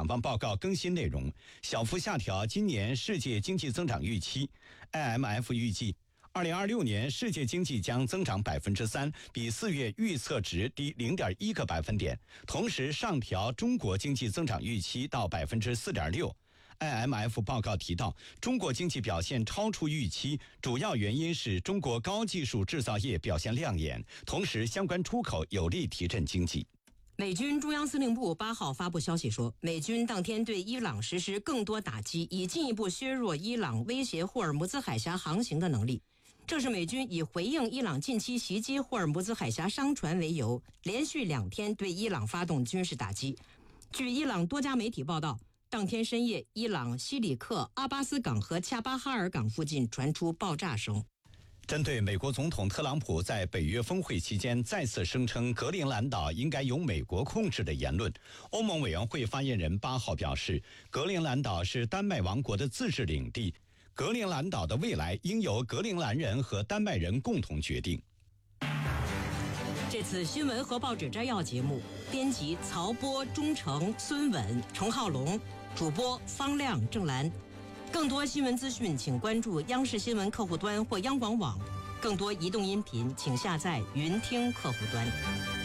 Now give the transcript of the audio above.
展望报告更新内容，小幅下调今年世界经济增长预期。IMF 预计2026年世界经济将增长3%，比4月预测值低0.1个百分点，同时上调中国经济增长预期到4.6%。IMF 报告提到，中国经济表现超出预期，主要原因是中国高技术制造业表现亮眼，同时相关出口有力提振经济。 美军中央司令部8号发布消息说，美军当天对伊朗实施更多打击，以进一步削弱伊朗威胁霍尔木兹海峡航行的能力。这是美军以回应伊朗近期袭击霍尔木兹海峡商船为由，连续2天对伊朗发动军事打击。据伊朗多家媒体报道，当天深夜，伊朗西里克阿巴斯港和恰巴哈尔港附近传出爆炸声。 针对美国总统特朗普在北约峰会期间再次声称格陵兰岛应该由美国控制的言论，欧盟委员会发言人8号表示，格陵兰岛是丹麦王国的自治领地，格陵兰岛的未来应由格陵兰人和丹麦人共同决定。 这次新闻和报纸摘要节目，编辑曹波、钟诚、孙稳、程浩龙，主播方亮、郑兰。更多新闻资讯，请关注央视新闻客户端或央广网。更多移动音频，请下载云听客户端。